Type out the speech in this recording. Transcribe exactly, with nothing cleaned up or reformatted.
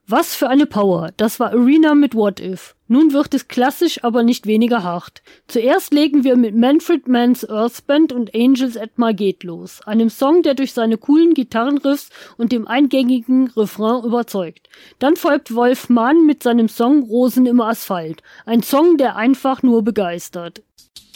Was für eine Power, das war Arena mit What If. Nun wird es klassisch, aber nicht weniger hart. Zuerst legen wir mit Manfred Mann's Earthband und Angels at My Gate los, einem Song, der durch seine coolen Gitarrenriffs und dem eingängigen Refrain überzeugt. Dann folgt Wolf Mann mit seinem Song Rosen im Asphalt, ein Song, der einfach nur begeistert.